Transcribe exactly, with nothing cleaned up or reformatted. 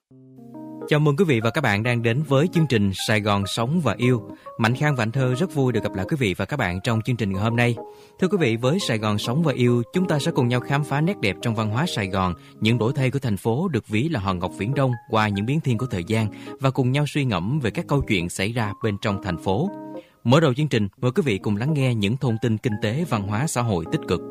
Chào mừng quý vị và các bạn đang đến với chương trình Sài Gòn Sống và Yêu. Mạnh Khang và Anh Thơ rất vui được gặp lại quý vị và các bạn trong chương trình ngày hôm nay. Thưa quý vị, với Sài Gòn Sống và Yêu, chúng ta sẽ cùng nhau khám phá nét đẹp trong văn hóa Sài Gòn, những đổi thay của thành phố được ví là hòn ngọc viễn đông qua những biến thiên của thời gian và cùng nhau suy ngẫm về các câu chuyện xảy ra bên trong thành phố. Mở đầu chương trình, mời quý vị cùng lắng nghe những thông tin kinh tế, văn hóa, xã hội tích cực.